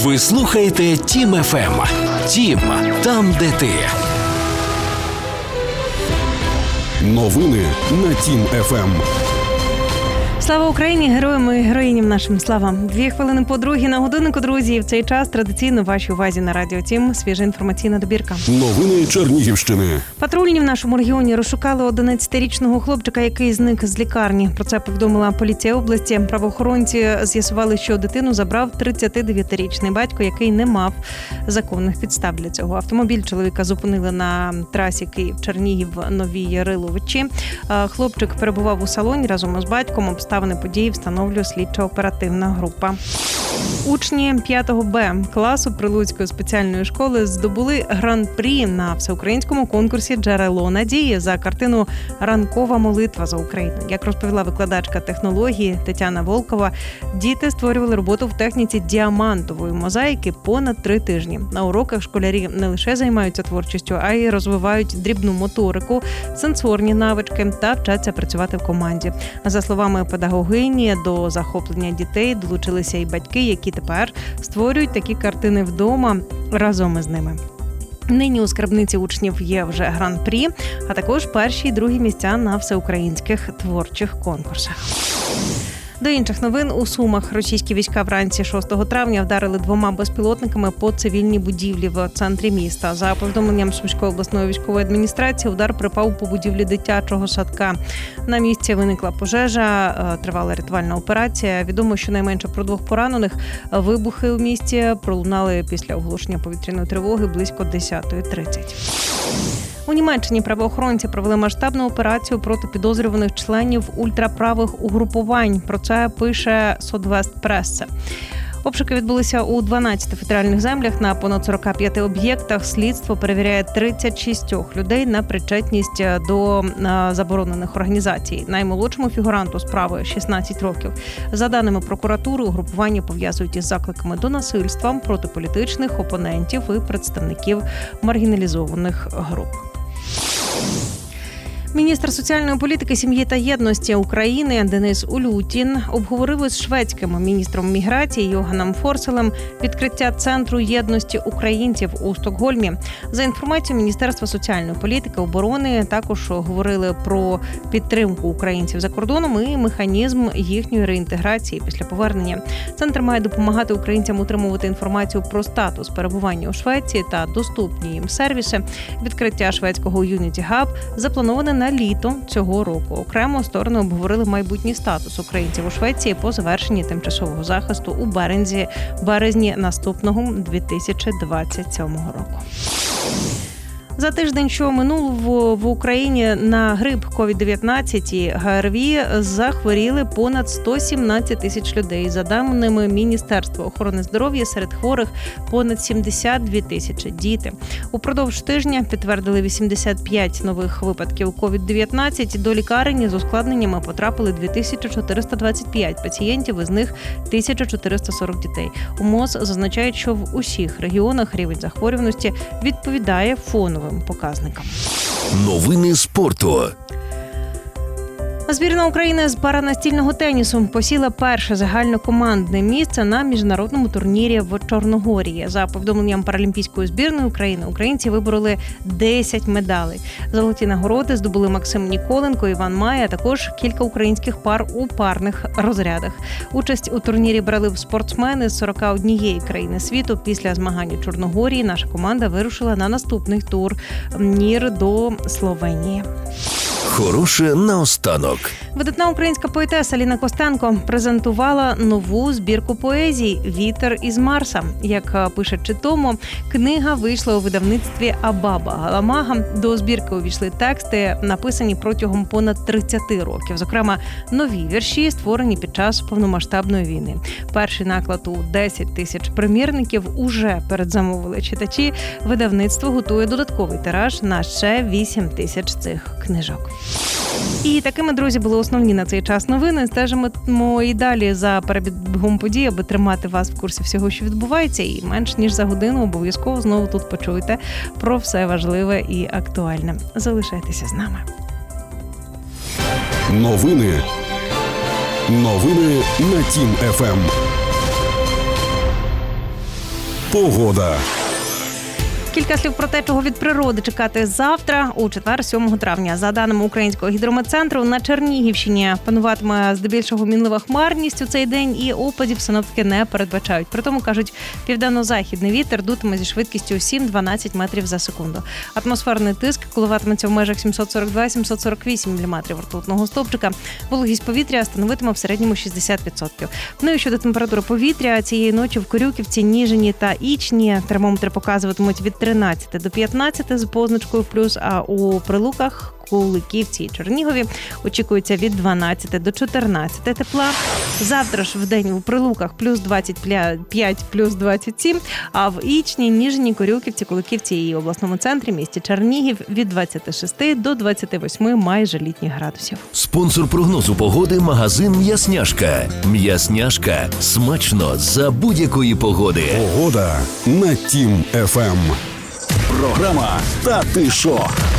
Ви слухаєте Тім ФМ. Тім, там, де ти. Новини на Тім ФМ. Слава Україні! Героям і героїням нашим слава! 2 хвилини по 2 на годиннику, друзі. В цей час традиційно в вашій увазі на Радіо Тім свіжа інформаційна добірка. Новини Чернігівщини. Патрульні в нашому регіоні розшукали 11-річного хлопчика, який зник з лікарні. Про це повідомила поліція області. Правоохоронці з'ясували, що дитину забрав 39-річний батько, який не мав законних підстав для цього. Автомобіль чоловіка зупинили на трасі Київ-Чернігів-Нові Яриловичі. Хлопчик перебував у салоні разом із батьком. Обставини події встановлює слідчо-оперативна група. Учні 5-го Б класу Прилуцької спеціальної школи здобули гран-прі на всеукраїнському конкурсі «Джерело надії» за картину «Ранкова молитва за Україну». Як розповіла викладачка технології Тетяна Волкова, діти створювали роботу в техніці діамантової мозаїки понад 3 тижні. На уроках школярі не лише займаються творчістю, а й розвивають дрібну моторику, сенсорні навички та вчаться працювати в команді. За словами педагогині, до захоплення дітей долучилися і батьки, які тепер створюють такі картини вдома разом із ними. Нині у скарбниці учнів є вже гран-прі, а також перші і другі місця на всеукраїнських творчих конкурсах. До інших новин. У Сумах російські війська вранці 6 травня вдарили 2 безпілотниками по цивільній будівлі в центрі міста. За повідомленням Сумської обласної військової адміністрації, удар припав по будівлі дитячого садка. На місці виникла пожежа, тривала рятувальна операція. Відомо, що найменше про 2 поранених. Вибухи у місті пролунали після оголошення повітряної тривоги близько 10:30. У Німеччині правоохоронці провели масштабну операцію проти підозрюваних членів ультраправих угрупувань. Про це пише Судвест Пресе. Обшуки відбулися у 12 федеральних землях на понад 45 об'єктах. Слідство перевіряє 36 людей на причетність до заборонених організацій. Наймолодшому фігуранту справи 16 років. За даними прокуратури, угрупування пов'язують із закликами до насильства проти політичних опонентів і представників маргіналізованих груп. Міністр соціальної політики, сім'ї та єдності України Денис Улютін обговорив із шведським міністром міграції Йоганном Форселем відкриття Центру єдності українців у Стокгольмі. За інформацією Міністерства соціальної політики, оборони, також говорили про підтримку українців за кордоном і механізм їхньої реінтеграції після повернення. Центр має допомагати українцям отримувати інформацію про статус перебування у Швеції та доступні їм сервіси. Відкриття шведського Unity Hub заплановане на літо цього року. Окремо сторони обговорили майбутній статус українців у Швеції по завершенні тимчасового захисту у березні наступного 2027 року. За тиждень, що минув в Україні на грип COVID-19 і ГРВІ захворіли понад 117 тисяч людей. За даними Міністерства охорони здоров'я, серед хворих понад 72 тисячі діти. Упродовж тижня підтвердили 85 нових випадків COVID-19. До лікарень з ускладненнями потрапили 2425 пацієнтів, із них 1440 дітей. У МОЗ зазначають, що в усіх регіонах рівень захворюваності відповідає фоновим показникам. Новини спорту. Збірна України з паранастільного тенісу посіла перше загальнокомандне місце на міжнародному турнірі в Чорногорії. За повідомленням Паралімпійської збірної України, українці вибороли 10 медалей. Золоті нагороди здобули Максим Ніколенко, Іван Май, а також кілька українських пар у парних розрядах. Участь у турнірі брали спортсмени з 41 країни світу. Після змагань у Чорногорії наша команда вирушила на наступний турнір до Словенії. Хороше наостанок. Видатна українська поетеса Ліна Костенко презентувала нову збірку поезій «Вітер із Марса». Як пише Читомо, книга вийшла у видавництві Абаба Галамага. До збірки увійшли тексти, написані протягом понад 30 років. Зокрема, нові вірші, створені під час повномасштабної війни. Перший наклад у 10 тисяч примірників уже передзамовили читачі. Видавництво готує додатковий тираж на ще 8 тисяч цих книжок. І такими, друзі, були основні на цей час новини. Стежимо і далі за перебігом подій, аби тримати вас в курсі всього, що відбувається. І менш ніж за годину обов'язково знову тут почуєте про все важливе і актуальне. Залишайтеся з нами. Новини на Тім ФМ. Погода. Кілька слів про те, чого від природи чекати завтра, у четвер, 7 травня. За даними Українського гідрометцентру, на Чернігівщині пануватиме здебільшого мінлива хмарність у цей день, і опадів синоптики не передбачають. При тому, кажуть, південно-західний вітер дутиме зі швидкістю 7-12 метрів за секунду. Атмосферний тиск коливатиметься в межах 742-748 міліметрів ртутного стовпчика. Вологість повітря становитиме в середньому 60%. Ну і щодо температури повітря, цієї ночі в Корюківці, Ніжині та Ічні термометри показуватимуть від 13 до 15 з позначкою плюс, а у Прилуках, Куликівці і Чернігові очікується від 12 до 14 тепла. Завтра ж в день у Прилуках плюс 25, плюс 27, а в Ічні, Ніжині, Корюківці, Куликівці і обласному центрі місті Чернігів від 26 до 28 майже літніх градусів. Спонсор прогнозу погоди – магазин «М'ясняшка». «М'ясняшка» – смачно за будь-якої погоди. Погода на Тім ФМ. Програма «Та ти шо?»